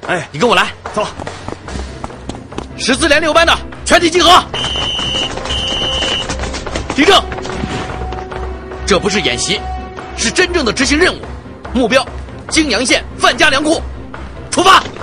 哎， 你跟我来， 走。 14连6班的全体集合，立正。这不是演习，是真正的执行任务。目标：泾阳县范家粮库，出发。